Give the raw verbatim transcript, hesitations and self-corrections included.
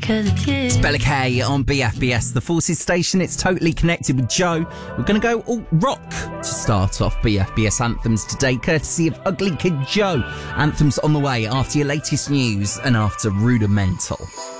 It's Bella K on B F B S, the Forces station. It's totally connected with Joe. We're going to go all rock to start off B F B S anthems today, courtesy of Ugly Kid Joe. Anthems on the way after your latest news and after Rudimental.